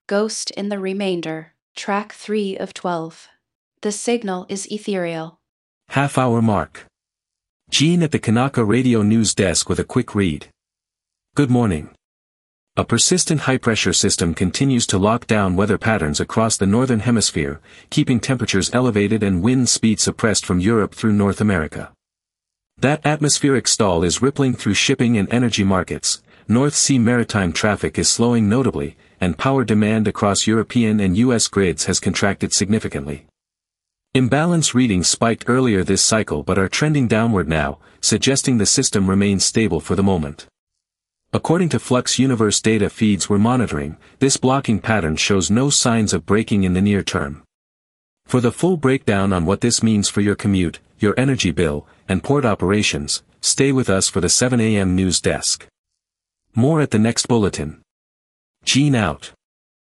Ghost in the remainder, track 3 of 12. The signal is ethereal. Half-hour mark. Gene at the Kanaka Radio News Desk with a quick read. Good morning. A persistent high-pressure system continues to lock down weather patterns across the northern hemisphere, keeping temperatures elevated and wind speed suppressed from Europe through North America. That atmospheric stall is rippling through shipping and energy markets, North Sea maritime traffic is slowing notably, and power demand across European and U.S. grids has contracted significantly. Imbalance readings spiked earlier this cycle but are trending downward now, suggesting the system remains stable for the moment. According to Flux Universe data feeds we're monitoring, this blocking pattern shows no signs of breaking in the near term. For the full breakdown on what this means for your commute, your energy bill, and port operations, stay with us for the 7 a.m. news desk. More at the next bulletin. Gene out.